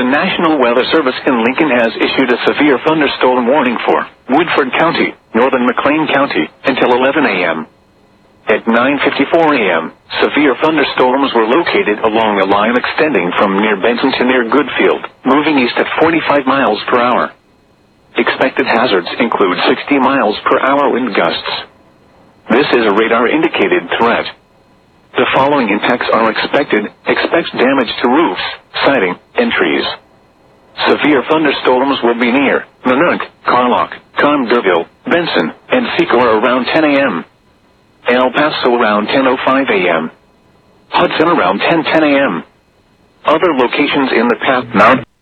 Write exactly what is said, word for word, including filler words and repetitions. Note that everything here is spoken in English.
National Weather Service in Lincoln has issued a severe thunderstorm warning for Woodford County, northern McLean County, until eleven a m At nine fifty-four a m, severe thunderstorms were located along a line extending from near Benson to near Goodfield, moving east at forty-five miles per hour. Expected hazards include sixty miles per hour wind gusts. This is a radar-indicated threat. The following impacts are expected. Expect damage to roofs, siding, and trees. Severe thunderstorms will be near Nanook, Carlock, Congerville, Benson, and Secor around ten a m El Paso around ten oh five a m Hudson around ten ten a m Other locations in the path Mount